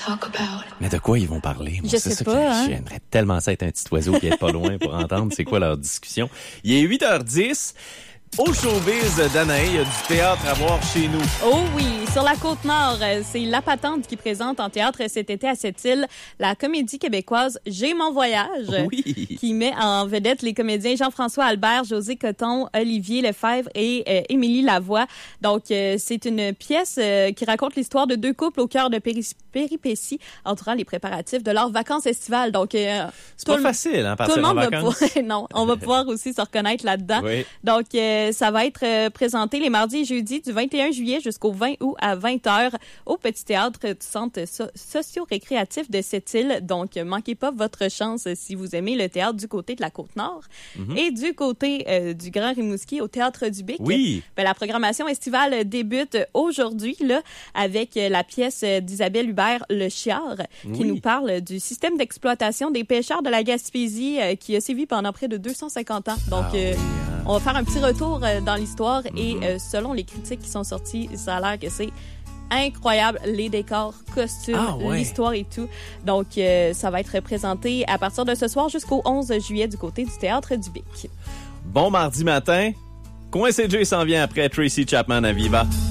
Mais de quoi ils vont parler? Moi, Je c'est sais ça pas, hein? J'aimerais tellement ça être un petit oiseau qui est pas loin pour entendre c'est quoi leur discussion. Il est 8h10. Au showbiz d'Anaï, il y a du théâtre à voir chez nous. Oh oui, sur la Côte-Nord, c'est La Patente qui présente en théâtre cet été à Sept-Îles la comédie québécoise J'ai mon voyage, Oui. qui met en vedette les comédiens Jean-François Albert, José Coton, Olivier Lefebvre et Émilie Lavoie. Donc, c'est une pièce qui raconte l'histoire de deux couples au cœur de péripéties entourant les préparatifs de leurs vacances estivales. Donc, c'est pas facile, hein, tout le partir en monde vacances. non, on va pouvoir aussi se reconnaître là-dedans. Oui. Donc, ça va être présenté les mardis et jeudis du 21 juillet jusqu'au 20 août à 20h au Petit Théâtre du Centre socio-récréatif de Sept-Îles. Donc, manquez pas votre chance si vous aimez le théâtre du côté de la Côte-Nord. Et du côté du Grand Rimouski au Théâtre du Bic. Oui. Ben, la programmation estivale débute aujourd'hui là, avec la pièce d'Isabelle Hubert, Le Chiard, qui nous parle du système d'exploitation des pêcheurs de la Gaspésie qui a sévi pendant près de 250 ans. Donc, on va faire un petit retour dans l'histoire et selon les critiques qui sont sorties, ça a l'air que c'est incroyable, les décors, costumes, l'histoire et tout. Donc, ça va être présenté à partir de ce soir jusqu'au 11 juillet du côté du Théâtre du Bic. Bon mardi matin, Coin CJ s'en vient après Tracy Chapman à Viva.